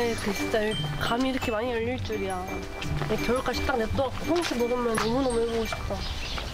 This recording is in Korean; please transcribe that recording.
근데 그 진짜 감이 이렇게 많이 열릴 줄이야. 겨울까지 딱 냅둬갖고 홍시 먹으면 너무너무 해보고 싶다.